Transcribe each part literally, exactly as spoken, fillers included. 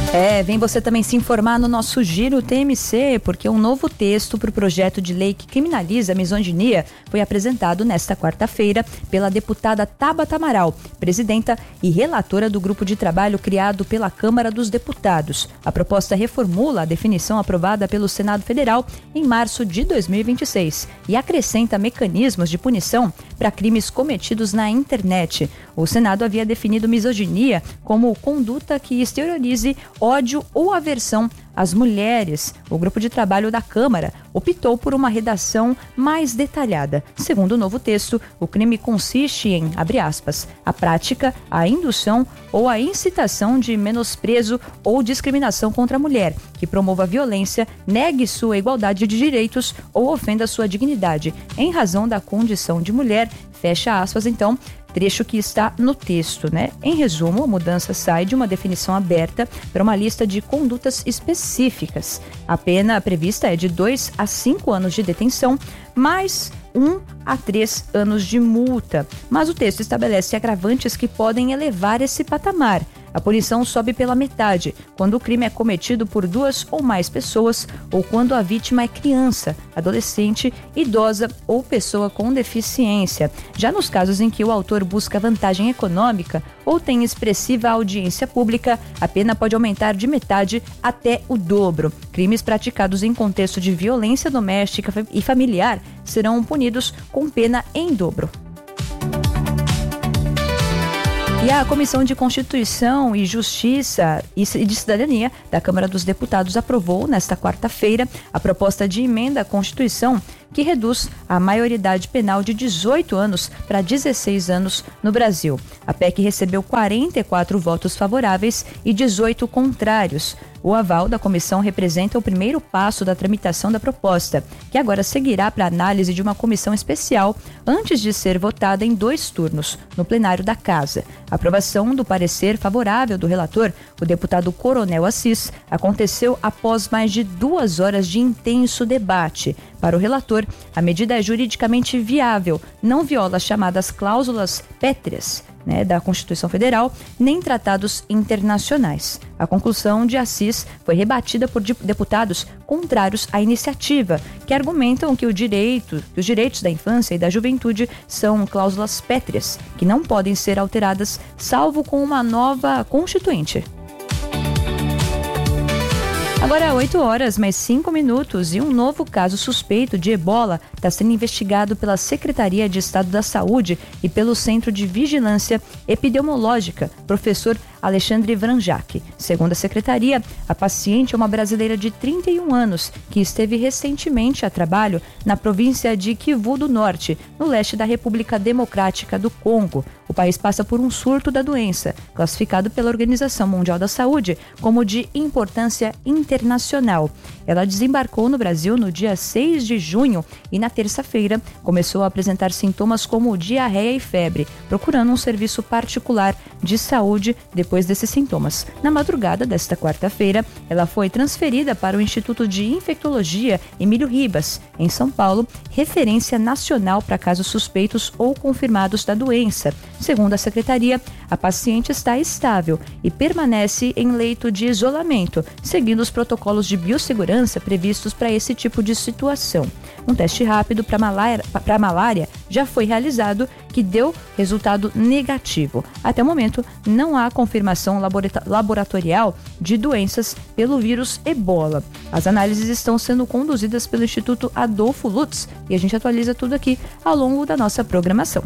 É, vem você também se informar no nosso Giro T M C, porque um novo texto para o projeto de lei que criminaliza a misoginia foi apresentado nesta quarta-feira pela deputada Tabata Amaral, presidenta e relatora do grupo de trabalho criado pela Câmara dos Deputados. A proposta reformula a definição aprovada pelo Senado Federal em março de dois mil e vinte e seis e acrescenta mecanismos de punição para crimes cometidos na internet. O Senado havia definido misoginia como conduta que exteriorize ódio ou aversão às mulheres. O grupo de trabalho da Câmara optou por uma redação mais detalhada. Segundo o novo texto, o crime consiste em, abre aspas, a prática, a indução ou a incitação de menosprezo ou discriminação contra a mulher, que promova a violência, negue sua igualdade de direitos ou ofenda sua dignidade, em razão da condição de mulher, fecha aspas, então, trecho que está no texto, né? Em resumo, a mudança sai de uma definição aberta para uma lista de condutas específicas. A pena prevista é de dois a cinco anos de detenção, mais um a três anos de multa. Mas o texto estabelece agravantes que podem elevar esse patamar. A punição sobe pela metade quando o crime é cometido por duas ou mais pessoas ou quando a vítima é criança, adolescente, idosa ou pessoa com deficiência. Já nos casos em que o autor busca vantagem econômica ou tem expressiva audiência pública, a pena pode aumentar de metade até o dobro. Crimes praticados em contexto de violência doméstica e familiar serão punidos com pena em dobro. E a Comissão de Constituição e Justiça e de Cidadania da Câmara dos Deputados aprovou, nesta quarta-feira, a proposta de emenda à Constituição que reduz a maioridade penal de dezoito anos para dezesseis anos no Brasil. A P E C recebeu quarenta e quatro votos favoráveis e dezoito contrários. O aval da comissão representa o primeiro passo da tramitação da proposta, que agora seguirá para análise de uma comissão especial antes de ser votada em dois turnos, no plenário da Casa. A aprovação do parecer favorável do relator, o deputado Coronel Assis, aconteceu após mais de duas horas de intenso debate. Para o relator, a medida é juridicamente viável, não viola as chamadas cláusulas pétreas, né, da Constituição Federal, nem tratados internacionais. A conclusão de Assis foi rebatida por deputados contrários à iniciativa, que argumentam que, o direito, que os direitos da infância e da juventude são cláusulas pétreas, que não podem ser alteradas, salvo com uma nova Constituinte. Agora, oito horas, mais cinco minutos, e um novo caso suspeito de ebola está sendo investigado pela Secretaria de Estado da Saúde e pelo Centro de Vigilância Epidemiológica, professor Alexandre Vranjac. Segundo a secretaria, a paciente é uma brasileira de trinta e um anos que esteve recentemente a trabalho na província de Kivu do Norte, no leste da República Democrática do Congo. O país passa por um surto da doença, classificado pela Organização Mundial da Saúde como de importância internacional. Ela desembarcou no Brasil no dia seis de junho e na terça-feira começou a apresentar sintomas como diarreia e febre, procurando um serviço particular de saúde depois desses sintomas. Na madrugada desta quarta-feira, ela foi transferida para o Instituto de Infectologia Emílio Ribas, em São Paulo, referência nacional para casos suspeitos ou confirmados da doença. Segundo a secretaria, a paciente está estável e permanece em leito de isolamento, seguindo os protocolos de biossegurança previstos para esse tipo de situação. Um teste rápido para malária, para malária já foi realizado, que deu resultado negativo. Até o momento, não há confirmação laboratorial de doenças pelo vírus ebola. As análises estão sendo conduzidas pelo Instituto Adolfo Lutz e a gente atualiza tudo aqui ao longo da nossa programação.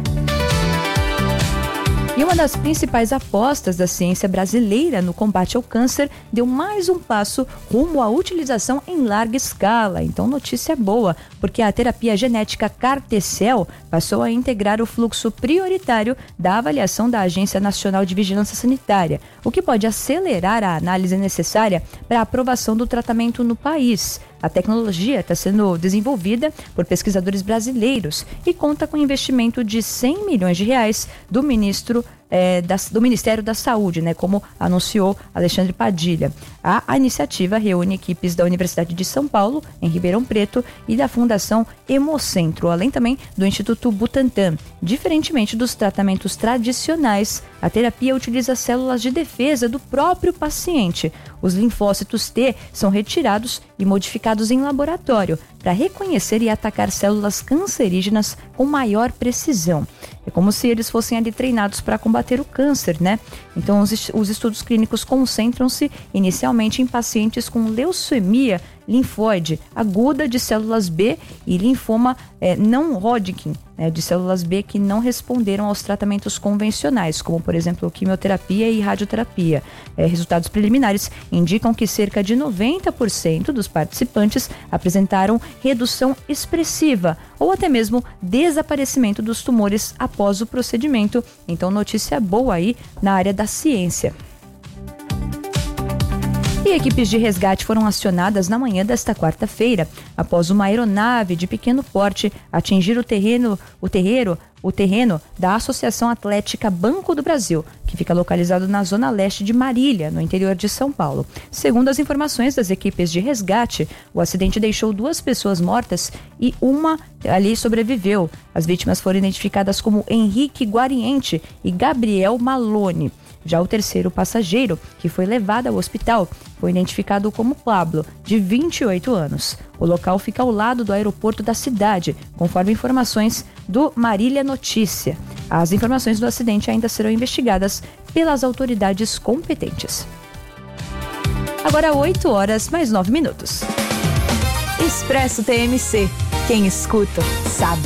E uma das principais apostas da ciência brasileira no combate ao câncer deu mais um passo rumo à utilização em larga escala. Então, notícia boa, porque a terapia genética CAR-T-cell passou a integrar o fluxo prioritário da avaliação da Agência Nacional de Vigilância Sanitária, o que pode acelerar a análise necessária para a aprovação do tratamento no país. A tecnologia está sendo desenvolvida por pesquisadores brasileiros e conta com investimento de cem milhões de reais do ministro é, da, do Ministério da Saúde, né, como anunciou Alexandre Padilha. A, a iniciativa reúne equipes da Universidade de São Paulo, em Ribeirão Preto, e da Fundação Hemocentro, além também do Instituto Butantan. Diferentemente dos tratamentos tradicionais, a terapia utiliza células de defesa do próprio paciente. Os linfócitos T são retirados e modificados em laboratório para reconhecer e atacar células cancerígenas com maior precisão. É como se eles fossem ali treinados para combater o câncer, né? Então, os, os estudos clínicos concentram-se inicialmente em pacientes com leucemia linfóide aguda de células B e linfoma é, não Hodgkin, né, de células B que não responderam aos tratamentos convencionais, como, por exemplo, quimioterapia e radioterapia. É, resultados preliminares indicam que cerca de noventa por cento dos participantes apresentaram redução expressiva ou até mesmo desaparecimento dos tumores após o procedimento. Então, notícia boa aí na área da ciência. E equipes de resgate foram acionadas na manhã desta quarta-feira, após uma aeronave de pequeno porte atingir o terreno, o terreiro, o terreno da Associação Atlética Banco do Brasil, que fica localizado na zona leste de Marília, no interior de São Paulo. Segundo as informações das equipes de resgate, o acidente deixou duas pessoas mortas e uma ali sobreviveu. As vítimas foram identificadas como Henrique Guariente e Gabriel Malone. Já o terceiro passageiro, que foi levado ao hospital, foi identificado como Pablo, de vinte e oito anos. O local fica ao lado do aeroporto da cidade, conforme informações do Marília Notícia. As informações do acidente ainda serão investigadas pelas autoridades competentes. Agora oito horas mais nove minutos. Expresso T M C. Quem escuta, sabe.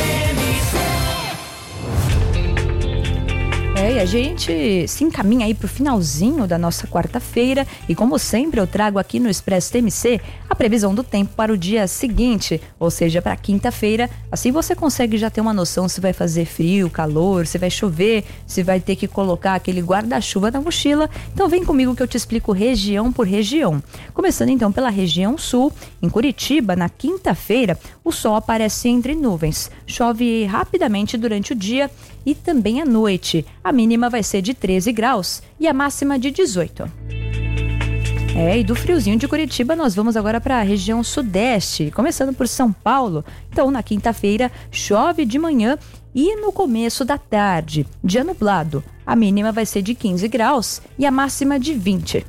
É, e a gente se encaminha aí para o finalzinho da nossa quarta-feira e, como sempre, eu trago aqui no Expresso T M C a previsão do tempo para o dia seguinte, ou seja, para quinta-feira. Assim você consegue já ter uma noção se vai fazer frio, calor, se vai chover, se vai ter que colocar aquele guarda-chuva na mochila. Então vem comigo que eu te explico região por região. Começando então pela região sul, em Curitiba, na quinta-feira, o sol aparece entre nuvens. Chove rapidamente durante o dia e também à noite. A mínima vai ser de treze graus e a máxima de dezoito. É, e do friozinho de Curitiba nós vamos agora para a região sudeste, começando por São Paulo. Então, na quinta-feira, chove de manhã e no começo da tarde. Dia nublado. A mínima vai ser de quinze graus e a máxima de vinte.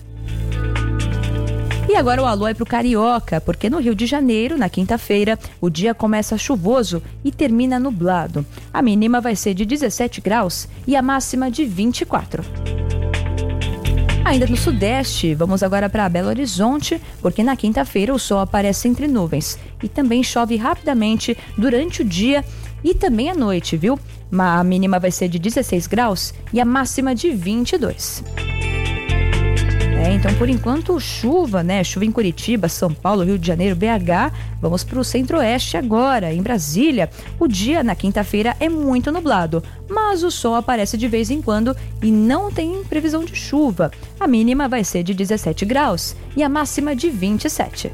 E agora o alô é pro Carioca, porque no Rio de Janeiro, na quinta-feira, o dia começa chuvoso e termina nublado. A mínima vai ser de dezessete graus e a máxima de vinte e quatro. Ainda no Sudeste, vamos agora para Belo Horizonte, porque na quinta-feira o sol aparece entre nuvens e também chove rapidamente durante o dia e também à noite, viu? A mínima vai ser de dezesseis graus e a máxima de vinte e dois. É, então, por enquanto, chuva, né? Chuva em Curitiba, São Paulo, Rio de Janeiro, B H. Vamos para o centro-oeste agora, em Brasília. O dia, na quinta-feira, é muito nublado, mas o sol aparece de vez em quando e não tem previsão de chuva. A mínima vai ser de dezessete graus e a máxima de vinte e sete.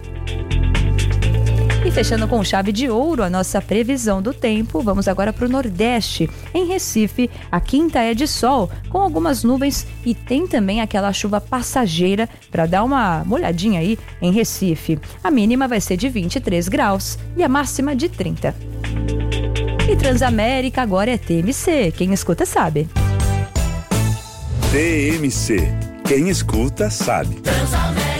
E fechando com chave de ouro a nossa previsão do tempo, vamos agora para o Nordeste. Em Recife, a quinta é de sol, com algumas nuvens e tem também aquela chuva passageira para dar uma molhadinha aí em Recife. A mínima vai ser de vinte e três graus e a máxima de trinta. E Transamérica agora é T M C, quem escuta sabe. T M C, quem escuta sabe. Transamérica.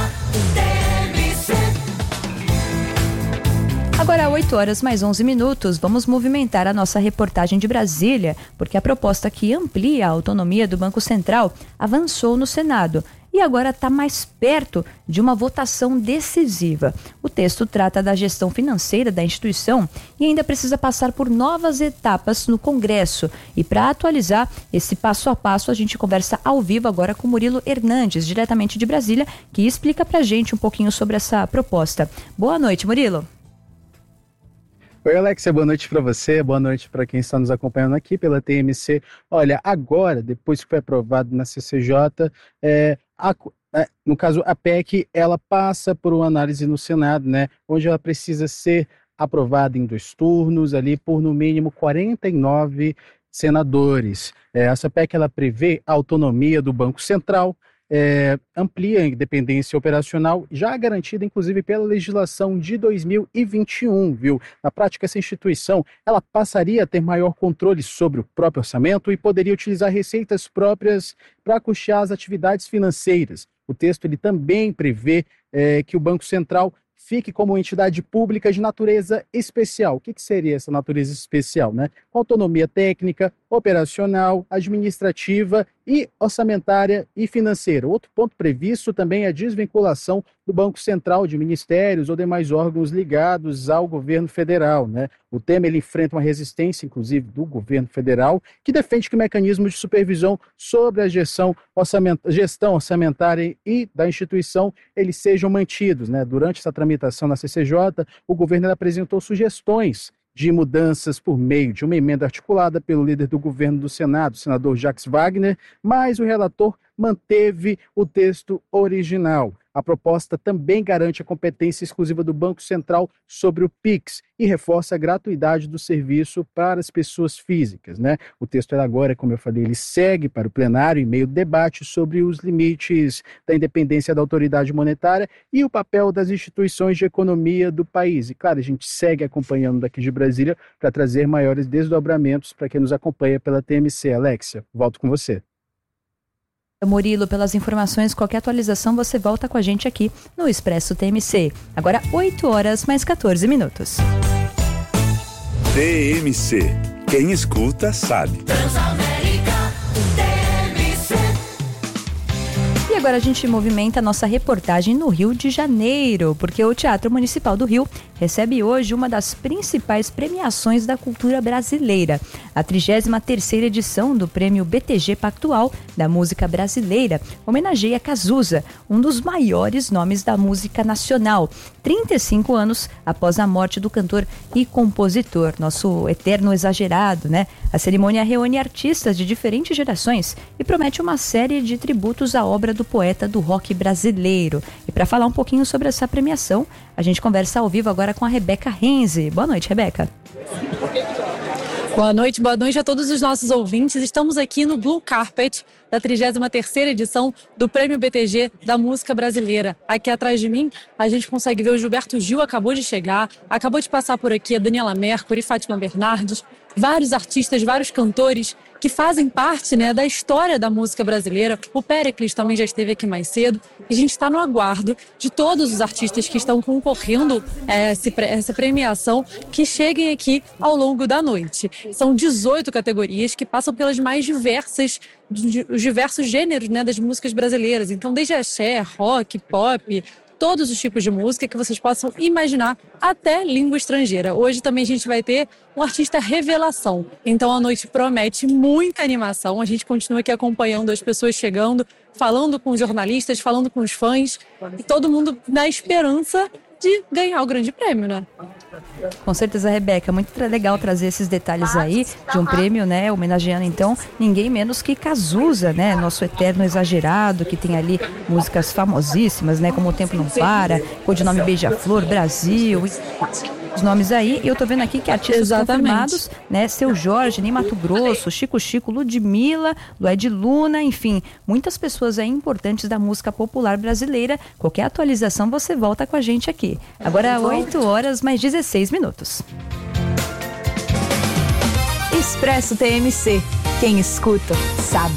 Agora, oito horas mais onze minutos, vamos movimentar a nossa reportagem de Brasília, porque a proposta que amplia a autonomia do Banco Central avançou no Senado e agora está mais perto de uma votação decisiva. O texto trata da gestão financeira da instituição e ainda precisa passar por novas etapas no Congresso. E para atualizar esse passo a passo, a gente conversa ao vivo agora com Murilo Hernandes, diretamente de Brasília, que explica para a gente um pouquinho sobre essa proposta. Boa noite, Murilo. Oi, Alexia, boa noite para você, boa noite para quem está nos acompanhando aqui pela T M C. Olha, agora, depois que foi aprovado na C C J, é, a, é, no caso a P E C, ela passa por uma análise no Senado, né, onde ela precisa ser aprovada em dois turnos, ali por no mínimo quarenta e nove senadores. É, essa P E C ela prevê a autonomia do Banco Central, é, amplia a independência operacional, já garantida inclusive pela legislação de dois mil e vinte e um, viu? Na prática, essa instituição ela passaria a ter maior controle sobre o próprio orçamento e poderia utilizar receitas próprias para custear as atividades financeiras. O texto ele também prevê é, que o Banco Central fique como entidade pública de natureza especial. O que, que seria essa natureza especial, né? Com autonomia técnica, operacional, administrativa e orçamentária e financeira. Outro ponto previsto também é a desvinculação do Banco Central de ministérios ou demais órgãos ligados ao governo federal, né? O tema ele enfrenta uma resistência, inclusive, do governo federal, que defende que o mecanismo de supervisão sobre a gestão, orçament... gestão orçamentária e da instituição eles sejam mantidos, né? Durante essa tramitação na C C J, o governo apresentou sugestões de mudanças por meio de uma emenda articulada pelo líder do governo do Senado, o senador Jacques Wagner, mas o relator manteve o texto original. A proposta também garante a competência exclusiva do Banco Central sobre o Pix e reforça a gratuidade do serviço para as pessoas físicas, né? O texto agora, como eu falei, ele segue para o plenário em meio ao debate sobre os limites da independência da autoridade monetária e o papel das instituições de economia do país. E, claro, a gente segue acompanhando daqui de Brasília para trazer maiores desdobramentos para quem nos acompanha pela T M C. Alexia, volto com você. Murilo, pelas informações, qualquer atualização você volta com a gente aqui no Expresso T M C. Agora oito horas mais quatorze minutos. T M C. Quem escuta sabe. E agora a gente movimenta a nossa reportagem no Rio de Janeiro, porque o Teatro Municipal do Rio recebe hoje uma das principais premiações da cultura brasileira, a trigésima terceira edição do Prêmio B T G Pactual da Música Brasileira, homenageia Cazuza, um dos maiores nomes da música nacional, trinta e cinco anos após a morte do cantor e compositor, nosso eterno exagerado, né? A cerimônia reúne artistas de diferentes gerações e promete uma série de tributos à obra do poeta do rock brasileiro. E para falar um pouquinho sobre essa premiação, a gente conversa ao vivo agora com a Rebeca Renze. Boa noite, Rebeca. Boa noite, boa noite a todos os nossos ouvintes. Estamos aqui no Blue Carpet da trigésima terceira edição do Prêmio B T G da Música Brasileira. Aqui atrás de mim, a gente consegue ver o Gilberto Gil, acabou de chegar, acabou de passar por aqui a Daniela Mercury, Fátima Bernardes, vários artistas, vários cantores que fazem parte, né, da história da música brasileira. O Péricles também já esteve aqui mais cedo. E a gente está no aguardo de todos os artistas que estão concorrendo a essa premiação que cheguem aqui ao longo da noite. São dezoito categorias que passam pelas mais diversas, os diversos gêneros, né, das músicas brasileiras. Então, desde axé, rock, pop, todos os tipos de música que vocês possam imaginar, até língua estrangeira. Hoje também a gente vai ter um artista revelação. Então a noite promete muita animação. A gente continua aqui acompanhando as pessoas chegando, falando com os jornalistas, falando com os fãs, e todo mundo na esperança de ganhar o grande prêmio, né? Com certeza, Rebeca, muito legal trazer esses detalhes aí de um prêmio, né, homenageando então ninguém menos que Cazuza, né, nosso eterno exagerado, que tem ali músicas famosíssimas, né, como O Tempo Não Para, Codinome Beija-Flor, Brasil, os nomes aí. E eu tô vendo aqui que artistas Exatamente. confirmados, né, Seu Jorge, Ney Matogrosso, Chico Chico, Ludmilla, Lued Luna, enfim, muitas pessoas aí importantes da música popular brasileira. Qualquer atualização você volta com a gente aqui. Agora oito horas mais dezesseis minutos. Expresso T M C. Quem escuta, sabe.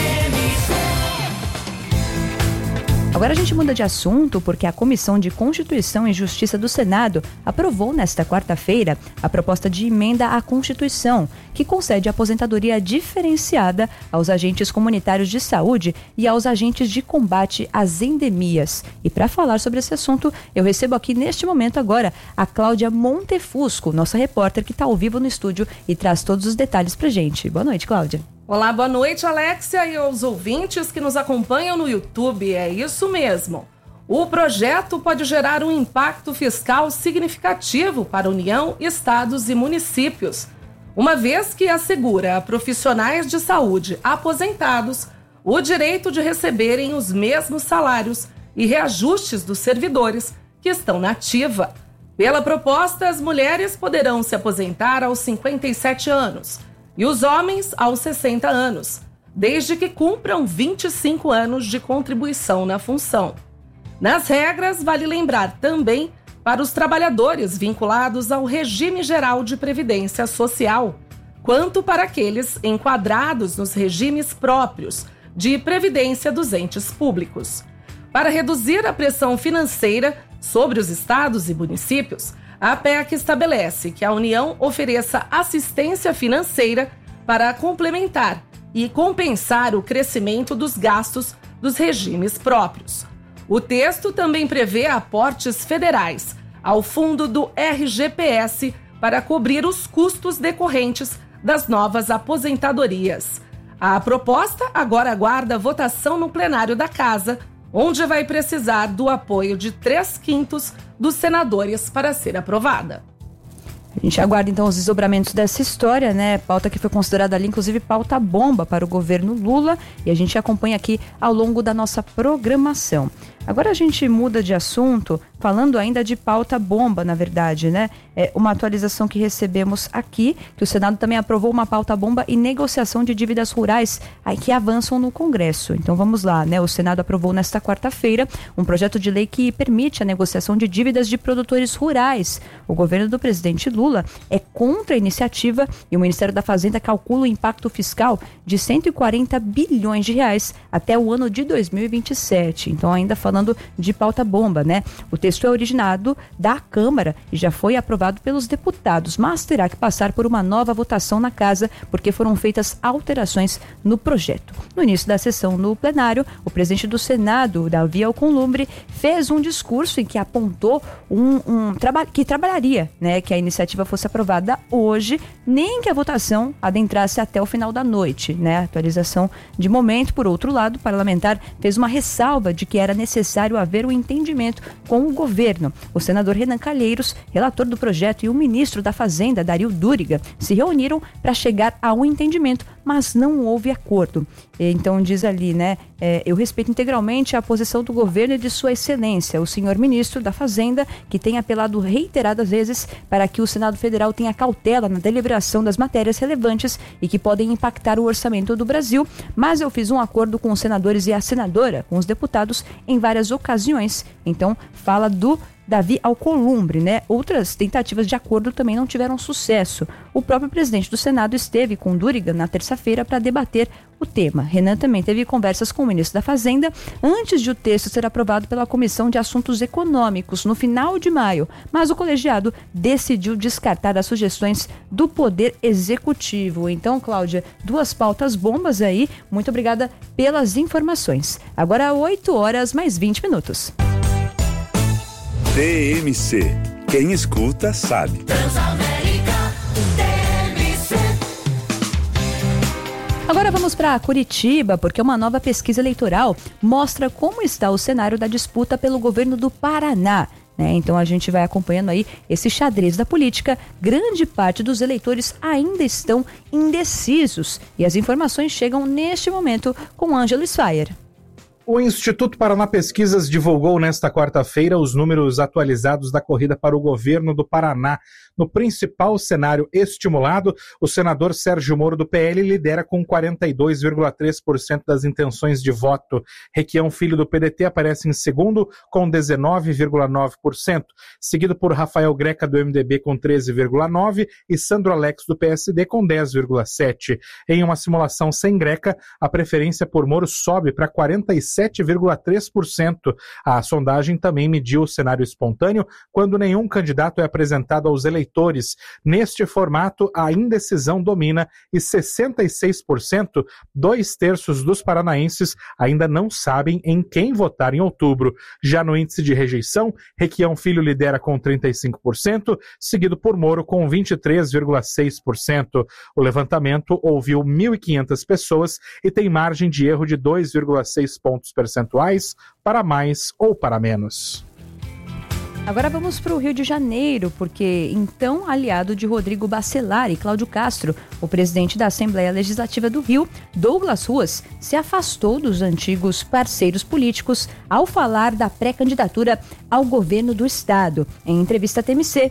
Agora a gente muda de assunto porque a Comissão de Constituição e Justiça do Senado aprovou nesta quarta-feira a proposta de emenda à Constituição, que concede aposentadoria diferenciada aos agentes comunitários de saúde e aos agentes de combate às endemias. E para falar sobre esse assunto, eu recebo aqui neste momento agora a Cláudia Montefusco, nossa repórter que está ao vivo no estúdio e traz todos os detalhes pra gente. Boa noite, Cláudia. Olá, boa noite, Alexia, e aos ouvintes que nos acompanham no YouTube. É isso mesmo. O projeto pode gerar um impacto fiscal significativo para a União, estados e municípios, uma vez que assegura a profissionais de saúde aposentados o direito de receberem os mesmos salários e reajustes dos servidores que estão na ativa. Pela proposta, as mulheres poderão se aposentar aos cinquenta e sete anos e os homens aos sessenta anos, desde que cumpram vinte e cinco anos de contribuição na função. Nas regras, vale lembrar também para os trabalhadores vinculados ao regime geral de previdência social, quanto para aqueles enquadrados nos regimes próprios de previdência dos entes públicos. Para reduzir a pressão financeira sobre os estados e municípios, a P E C estabelece que a União ofereça assistência financeira para complementar e compensar o crescimento dos gastos dos regimes próprios. O texto também prevê aportes federais ao fundo do R G P S para cobrir os custos decorrentes das novas aposentadorias. A proposta agora aguarda votação no plenário da Casa, onde vai precisar do apoio de três quintos dos senadores para ser aprovada. A gente aguarda então os desdobramentos dessa história, né? Pauta que foi considerada ali, inclusive, pauta bomba para o governo Lula, e a gente acompanha aqui ao longo da nossa programação. Agora a gente muda de assunto, falando ainda de pauta bomba, na verdade, né? É uma atualização que recebemos aqui, que o Senado também aprovou uma pauta bomba e negociação de dívidas rurais aí, que avançam no Congresso. Então vamos lá, né? O Senado aprovou nesta quarta-feira um projeto de lei que permite a negociação de dívidas de produtores rurais. O governo do presidente Lula é contra a iniciativa e o Ministério da Fazenda calcula o impacto fiscal de cento e quarenta bilhões de reais até o ano de dois mil e vinte e sete. Então ainda falando Falando de pauta bomba, né? O texto é originado da Câmara e já foi aprovado pelos deputados, mas terá que passar por uma nova votação na Casa, porque foram feitas alterações no projeto. No início da sessão no plenário, o presidente do Senado, Davi Alcolumbre, fez um discurso em que apontou um, um traba- que trabalharia, né, que a iniciativa fosse aprovada hoje, nem que a votação adentrasse até o final da noite, né? Atualização de momento. Por outro lado, o parlamentar fez uma ressalva de que era necessário necessário haver um entendimento com o governo. O senador Renan Calheiros, relator do projeto, e o ministro da Fazenda, Dario Duriga, se reuniram para chegar a um entendimento, mas não houve acordo. Então diz ali, né, é, eu respeito integralmente a posição do governo e de sua excelência, o senhor ministro da Fazenda, que tem apelado reiteradas vezes para que o Senado Federal tenha cautela na deliberação das matérias relevantes e que podem impactar o orçamento do Brasil, mas eu fiz um acordo com os senadores e a senadora, com os deputados, em várias ocasiões. Então fala do Davi Alcolumbre, né? Outras tentativas de acordo também não tiveram sucesso. O próprio presidente do Senado esteve com Duriga na terça-feira para debater o tema. Renan também teve conversas com o ministro da Fazenda antes de o texto ser aprovado pela Comissão de Assuntos Econômicos no final de maio, mas o colegiado decidiu descartar as sugestões do Poder Executivo. Então, Cláudia, duas pautas bombas aí. Muito obrigada pelas informações. Agora oito horas mais vinte minutos. T M C. Quem escuta sabe. Agora vamos para Curitiba, porque uma nova pesquisa eleitoral mostra como está o cenário da disputa pelo governo do Paraná. Né? Então a gente vai acompanhando aí esse xadrez da política. Grande parte dos eleitores ainda estão indecisos. E as informações chegam neste momento com Ângelo Sfaier. O Instituto Paraná Pesquisas divulgou nesta quarta-feira os números atualizados da corrida para o governo do Paraná. No principal cenário estimulado, o senador Sérgio Moro do P L lidera com quarenta e dois vírgula três por cento das intenções de voto. Requião Filho do P D T aparece em segundo com dezenove vírgula nove por cento, seguido por Rafael Greca do M D B com treze vírgula nove por cento e Sandro Alex do P S D com dez vírgula sete por cento. Em uma simulação sem Greca, a preferência por Moro sobe para quarenta e sete vírgula três por cento. A sondagem também mediu o cenário espontâneo quando nenhum candidato é apresentado aos eleitores. Neste formato, a indecisão domina e sessenta e seis por cento, dois terços dos paranaenses, ainda não sabem em quem votar em outubro. Já no índice de rejeição, Requião Filho lidera com trinta e cinco por cento, seguido por Moro com vinte e três vírgula seis por cento. O levantamento ouviu mil e quinhentas pessoas e tem margem de erro de dois vírgula seis pontos percentuais para mais ou para menos. Agora vamos para o Rio de Janeiro, porque então aliado de Rodrigo Bacelar e Cláudio Castro, o presidente da Assembleia Legislativa do Rio, Douglas Ruas, se afastou dos antigos parceiros políticos ao falar da pré-candidatura ao governo do estado. Em entrevista à T M C,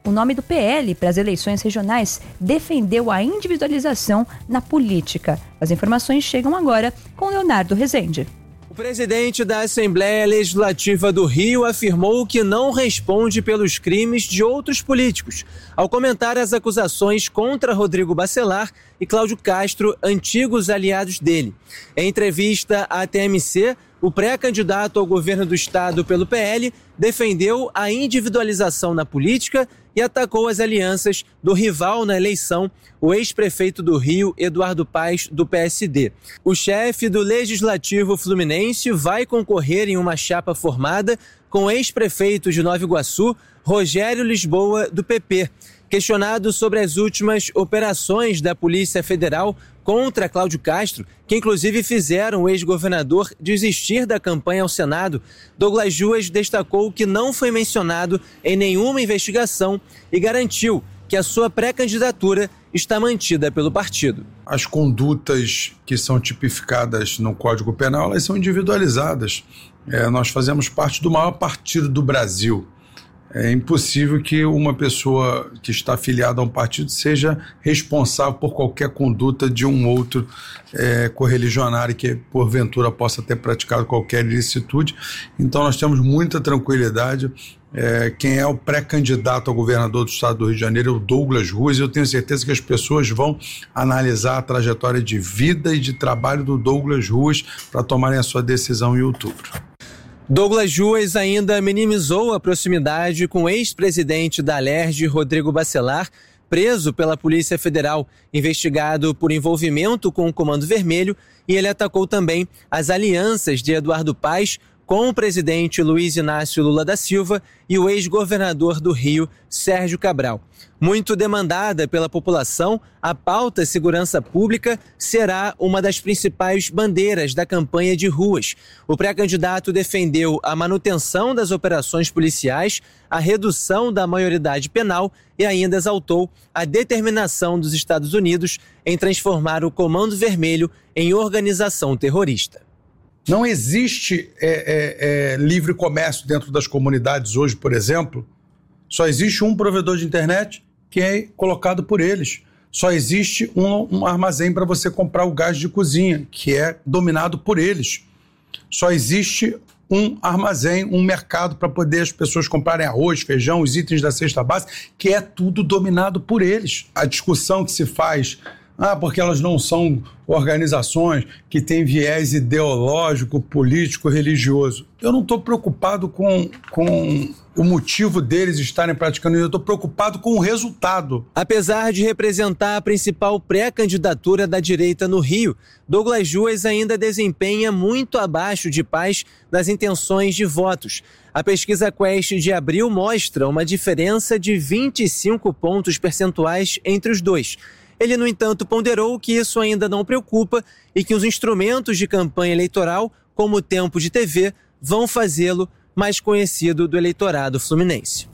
o nome do P L para as eleições regionais defendeu a individualização na política. As informações chegam agora com Leonardo Rezende. O presidente da Assembleia Legislativa do Rio afirmou que não responde pelos crimes de outros políticos, ao comentar as acusações contra Rodrigo Bacelar e Cláudio Castro, antigos aliados dele. Em entrevista à T M C, o pré-candidato ao governo do estado pelo P L defendeu a individualização na política e atacou as alianças do rival na eleição, o ex-prefeito do Rio, Eduardo Paes, do P S D. O chefe do Legislativo Fluminense vai concorrer em uma chapa formada com o ex-prefeito de Nova Iguaçu, Rogério Lisboa, do P P. Questionado sobre as últimas operações da Polícia Federal contra Cláudio Castro, que inclusive fizeram o ex-governador desistir da campanha ao Senado, Douglas Ruas destacou que não foi mencionado em nenhuma investigação e garantiu que a sua pré-candidatura está mantida pelo partido. As condutas que são tipificadas no Código Penal, elas são individualizadas. É, nós fazemos parte do maior partido do Brasil. É impossível que uma pessoa que está afiliada a um partido seja responsável por qualquer conduta de um outro é, correligionário que, porventura, possa ter praticado qualquer ilicitude. Então, nós temos muita tranquilidade. É, quem é o pré-candidato ao governador do estado do Rio de Janeiro é o Douglas Ruas, e eu tenho certeza que as pessoas vão analisar a trajetória de vida e de trabalho do Douglas Ruas para tomarem a sua decisão em outubro. Douglas Ruas ainda minimizou a proximidade com o ex-presidente da Alerj, Rodrigo Bacelar, preso pela Polícia Federal, investigado por envolvimento com o Comando Vermelho, e ele atacou também as alianças de Eduardo Paes com o presidente Luiz Inácio Lula da Silva e o ex-governador do Rio, Sérgio Cabral. Muito demandada pela população, a pauta segurança pública será uma das principais bandeiras da campanha de Ruas. O pré-candidato defendeu a manutenção das operações policiais, a redução da maioridade penal e ainda exaltou a determinação dos Estados Unidos em transformar o Comando Vermelho em organização terrorista. Não existe é, é, é, livre comércio dentro das comunidades hoje, por exemplo. Só existe um provedor de internet que é colocado por eles. Só existe um, um armazém para você comprar o gás de cozinha, que é dominado por eles. Só existe um armazém, um mercado para poder as pessoas comprarem arroz, feijão, os itens da cesta básica, que é tudo dominado por eles. A discussão que se faz... Ah, porque elas não são organizações que têm viés ideológico, político, religioso. Eu não estou preocupado com, com o motivo deles estarem praticando isso, eu estou preocupado com o resultado. Apesar de representar a principal pré-candidatura da direita no Rio, Douglas Ruas ainda desempenha muito abaixo de Paes nas intenções de votos. A pesquisa Quest de abril mostra uma diferença de vinte e cinco pontos percentuais entre os dois. Ele, no entanto, ponderou que isso ainda não preocupa e que os instrumentos de campanha eleitoral, como o tempo de T V, vão fazê-lo mais conhecido do eleitorado fluminense.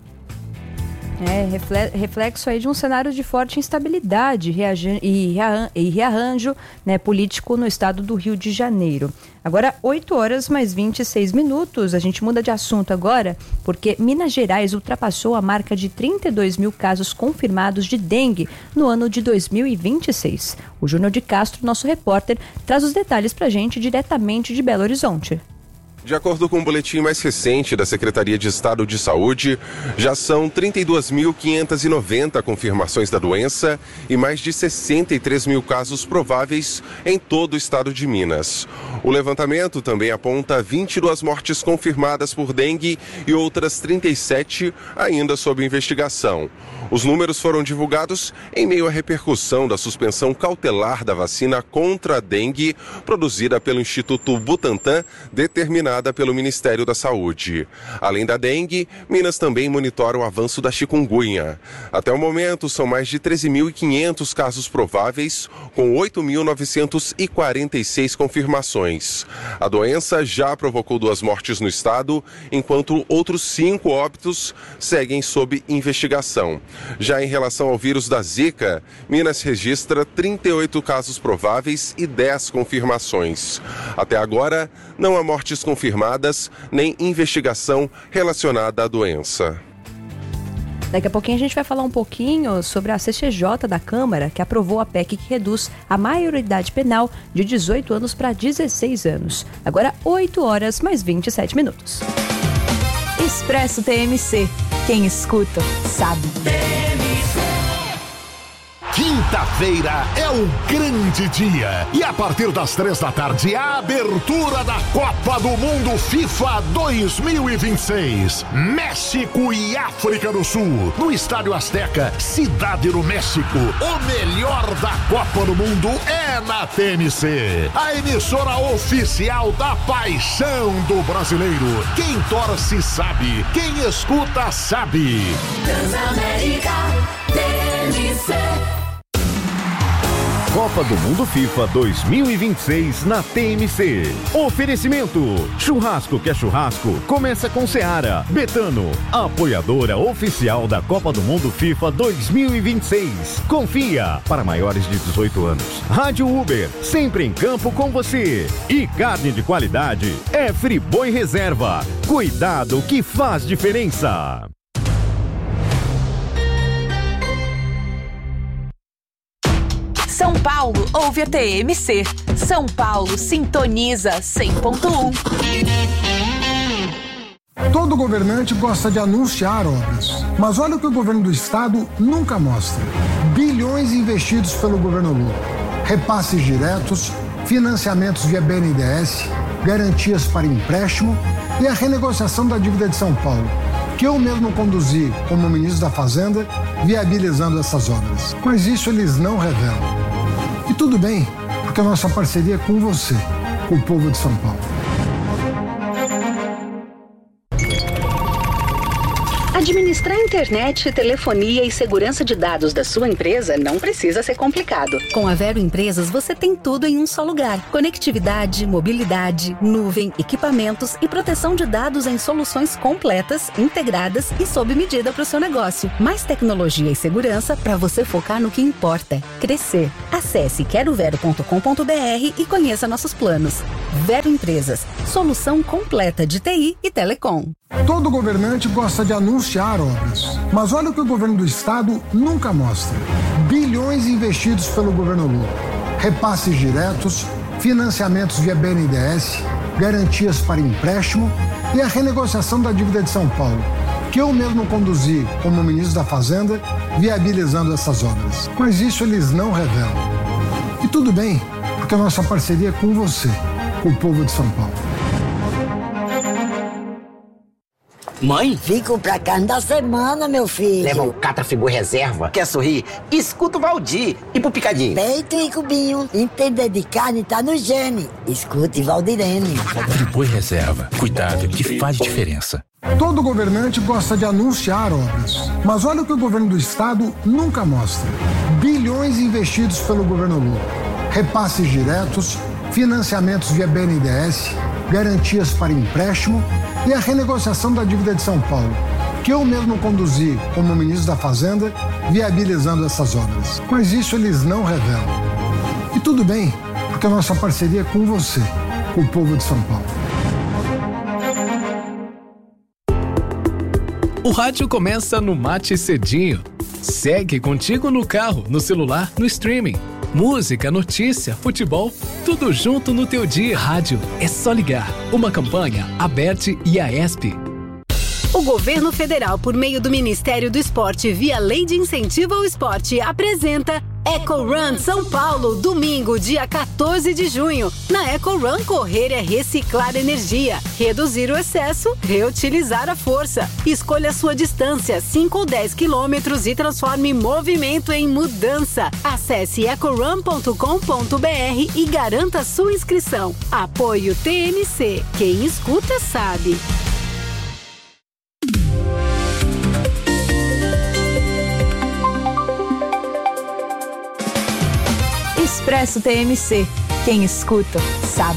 É, reflexo aí de um cenário de forte instabilidade e rearranjo, né, político no estado do Rio de Janeiro. Agora, oito horas mais vinte e seis minutos, a gente muda de assunto agora, porque Minas Gerais ultrapassou a marca de trinta e dois mil casos confirmados de dengue no ano de dois mil e vinte e seis. O Júnior de Castro, nosso repórter, traz os detalhes pra gente diretamente de Belo Horizonte. De acordo com o boletim mais recente da Secretaria de Estado de Saúde, já são trinta e duas mil quinhentas e noventa confirmações da doença e mais de sessenta e três mil casos prováveis em todo o estado de Minas. O levantamento também aponta vinte e duas mortes confirmadas por dengue e outras trinta e sete ainda sob investigação. Os números foram divulgados em meio à repercussão da suspensão cautelar da vacina contra a dengue produzida pelo Instituto Butantan, determinada pelo Ministério da Saúde. Além da dengue, Minas também monitora o avanço da chikungunya. Até o momento, são mais de treze mil e quinhentos casos prováveis, com oito mil novecentas e quarenta e seis confirmações. A doença já provocou duas mortes no estado, enquanto outros cinco óbitos seguem sob investigação. Já em relação ao vírus da Zika, Minas registra trinta e oito casos prováveis e dez confirmações. Até agora, não há mortes confirmadas nem investigação relacionada à doença. Daqui a pouquinho a gente vai falar um pouquinho sobre a C C J da Câmara, que aprovou a P E C que reduz a maioridade penal de dezoito anos para dezesseis anos. Agora oito horas mais vinte e sete minutos. Expresso T M C. Quem escuta, sabe. Quinta-feira é o grande dia e a partir das três da tarde a abertura da Copa do Mundo FIFA dois mil e vinte e seis. México e África do Sul no Estádio Azteca, Cidade do México. O melhor da Copa do Mundo é na T M C, a emissora oficial da paixão do brasileiro. Quem torce sabe, quem escuta sabe. Transamérica T M C. Copa do Mundo FIFA dois mil e vinte e seis na T M C. Oferecimento: churrasco que é churrasco, começa com Seara. Betano, apoiadora oficial da Copa do Mundo FIFA dois mil e vinte e seis. Confia, para maiores de dezoito anos. Rádio Uber, sempre em campo com você. E carne de qualidade é Friboi Reserva. Cuidado que faz diferença. São Paulo ouve a T M C. São Paulo sintoniza cem ponto um. Todo governante gosta de anunciar obras, mas olha o que o governo do estado nunca mostra. Bilhões investidos pelo governo Lula. Repasses diretos, financiamentos via B N D E S, garantias para empréstimo e a renegociação da dívida de São Paulo, que eu mesmo conduzi como ministro da Fazenda, viabilizando essas obras. Mas isso eles não revelam. E tudo bem, porque a nossa parceria é com você, com o povo de São Paulo. Administrar internet, telefonia e segurança de dados da sua empresa não precisa ser complicado. Com a Vero Empresas, você tem tudo em um só lugar. Conectividade, mobilidade, nuvem, equipamentos e proteção de dados em soluções completas, integradas e sob medida para o seu negócio. Mais tecnologia e segurança para você focar no que importa: crescer. Acesse quero vero ponto com ponto b r e conheça nossos planos. Vero Empresas, solução completa de T I e telecom. Todo governante gosta de anunciar obras, mas olha o que o governo do estado nunca mostra. Bilhões investidos pelo governo Lula. Repasses diretos, financiamentos via B N D E S, garantias para empréstimo e a renegociação da dívida de São Paulo, que eu mesmo conduzi como ministro da Fazenda, viabilizando essas obras. Mas isso eles não revelam. E tudo bem, porque a nossa parceria é com você, com o povo de São Paulo. Mãe? Vim comprar carne da semana, meu filho. Leva o Catra Friboi Reserva. Quer sorrir? Escuta o Valdir. E pro Picadinho? Peito e cubinho. Entender de carne tá no gene. Escute Valdirene. Friboi Reserva. Cuidado que faz diferença. Todo governante gosta de anunciar obras, mas olha o que o governo do estado nunca mostra. Bilhões investidos pelo governo Lula. Repasses diretos, financiamentos via B N D E S, garantias para empréstimo e a renegociação da dívida de São Paulo, que eu mesmo conduzi como ministro da Fazenda, viabilizando essas obras. Mas isso eles não revelam. E tudo bem, porque a nossa parceria é com você, com o povo de São Paulo. O rádio começa no Mate Cedinho. Segue contigo no carro, no celular, no streaming. Música, notícia, futebol, tudo junto no teu dia. Rádio é só ligar. Uma campanha, Aberte e a ESP. O governo federal, por meio do Ministério do Esporte, via Lei de Incentivo ao Esporte, apresenta Eco Run São Paulo, domingo, dia quatorze de junho. Na Eco Run, correr é reciclar energia, reduzir o excesso, reutilizar a força. Escolha a sua distância, cinco ou dez quilômetros, e transforme movimento em mudança. Acesse eco run ponto com ponto b r e garanta sua inscrição. Apoio T M C. Quem escuta sabe. Expresso T M C. Quem escuta, sabe.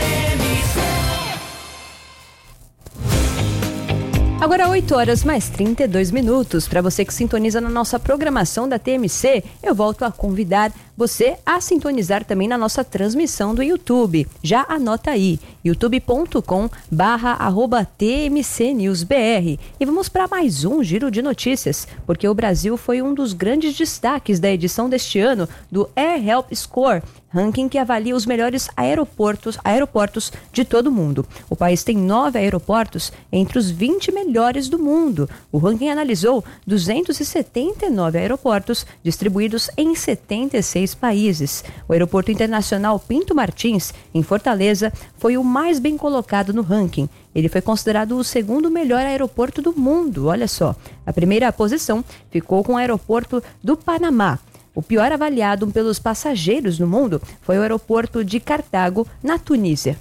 Agora oito horas mais trinta e dois minutos. Para você que sintoniza na nossa programação da T M C, eu volto a convidar você a sintonizar também na nossa transmissão do YouTube. Já anota aí, youtube ponto com barra arroba T M C News B R. E vamos para mais um giro de notícias, porque o Brasil foi um dos grandes destaques da edição deste ano do Air Health Score, ranking que avalia os melhores aeroportos, aeroportos de todo o mundo. O país tem nove aeroportos entre os vinte melhores do mundo. O ranking analisou duzentos e setenta e nove aeroportos distribuídos em setenta e seis países. O Aeroporto Internacional Pinto Martins, em Fortaleza, foi o mais bem colocado no ranking. Ele foi considerado o segundo melhor aeroporto do mundo, olha só. A primeira posição ficou com o aeroporto do Panamá. O pior avaliado pelos passageiros no mundo foi o aeroporto de Cartago, na Tunísia.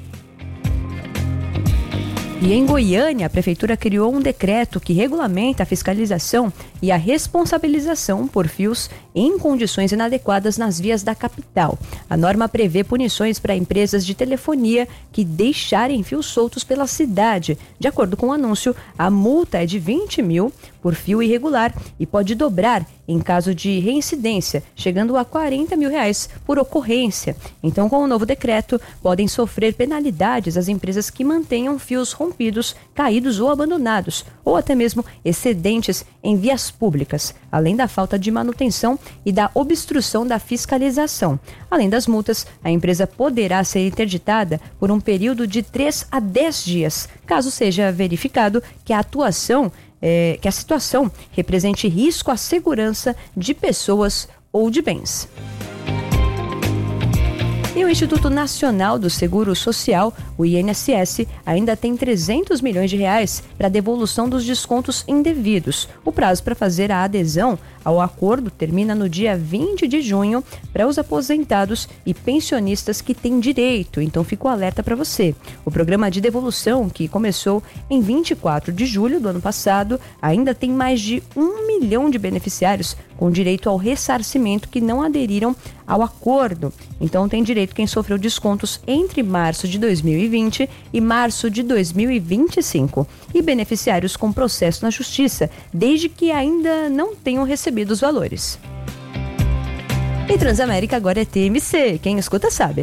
E em Goiânia, a Prefeitura criou um decreto que regulamenta a fiscalização e a responsabilização por fios em condições inadequadas nas vias da capital. A norma prevê punições para empresas de telefonia que deixarem fios soltos pela cidade. De acordo com o anúncio, a multa é de vinte mil por fio irregular e pode dobrar em caso de reincidência, chegando a quarenta mil reais por ocorrência. Então, com o novo decreto, podem sofrer penalidades as empresas que mantenham fios rompidos, caídos ou abandonados, ou até mesmo excedentes em vias públicas, além da falta de manutenção e da obstrução da fiscalização. Além das multas, a empresa poderá ser interditada por um período de três a dez dias, caso seja verificado que a atuação É, que a situação represente risco à segurança de pessoas ou de bens. E o Instituto Nacional do Seguro Social, o I N S S, ainda tem trezentos milhões de reais para devolução dos descontos indevidos. O prazo para fazer a adesão ao acordo termina no dia vinte de junho para os aposentados e pensionistas que têm direito. Então fica o alerta para você. O programa de devolução, que começou em vinte e quatro de julho do ano passado, ainda tem mais de um milhão de beneficiários com direito ao ressarcimento que não aderiram ao acordo. Então tem direito quem sofreu descontos entre março de dois mil e vinte e março de dois mil e vinte e cinco. E beneficiários com processo na justiça, desde que ainda não tenham recebido os valores. E Transamérica agora é T M C. Quem escuta sabe.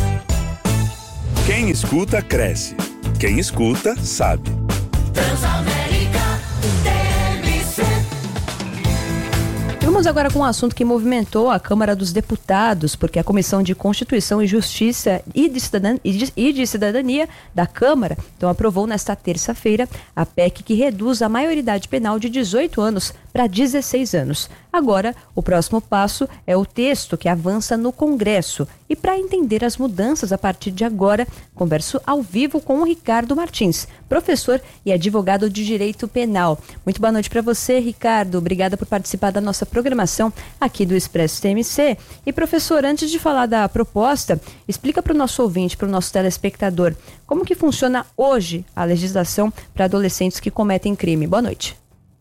Quem escuta cresce. Quem escuta sabe. Transamérica T M C. Vamos agora com um assunto que movimentou a Câmara dos Deputados, porque a Comissão de Constituição e Justiça e de Cidadania, e de Cidadania da Câmara então aprovou nesta terça-feira a P E C que reduz a maioridade penal de dezoito anos para dezesseis anos. Agora, o próximo passo é o texto que avança no Congresso. E para entender as mudanças a partir de agora, converso ao vivo com o Ricardo Martins, professor e advogado de Direito Penal. Muito boa noite para você, Ricardo. Obrigada por participar da nossa programação aqui do Expresso T M C. E, professor, antes de falar da proposta, explica para o nosso ouvinte, para o nosso telespectador, como que funciona hoje a legislação para adolescentes que cometem crime. Boa noite.